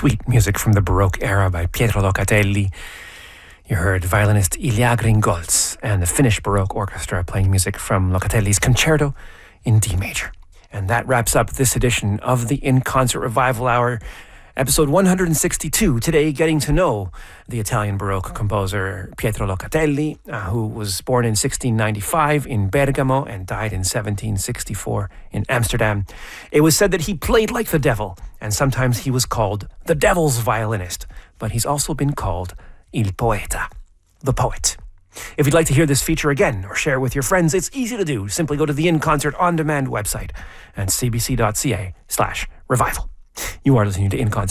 sweet music from the Baroque era by Pietro Locatelli. You heard violinist Ilya Gringolz and the Finnish Baroque Orchestra playing music from Locatelli's Concerto in D major. And that wraps up this edition of the In Concert Revival Hour, episode 162. Today, getting to know the Italian Baroque composer Pietro Locatelli, who was born in 1695 in Bergamo and died in 1764 in Amsterdam. It was said that he played like the devil, and sometimes he was called the devil's violinist, but he's also been called Il Poeta, the poet. If you'd like to hear this feature again or share it with your friends, it's easy to do. Simply go to the In Concert On Demand website and cbc.ca/revival. You are listening to In Concert